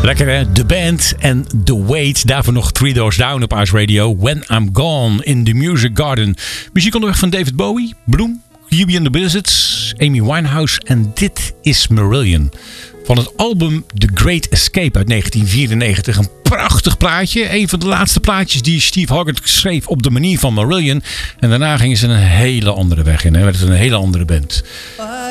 Lekker hè? The Band en The Wait. Daarvoor nog Three Doors Down op Ice Radio. When I'm Gone in the Music Garden. Muziek onderweg van David Bowie, Bloem, Hubie and the Blizzards, Amy Winehouse. En dit is Marillion. Van het album The Great Escape uit 1994. Een prachtig plaatje. Een van de laatste plaatjes die Steve Hogarth schreef op de manier van Marillion. En daarna gingen ze een hele andere weg in. Werd het een hele andere band.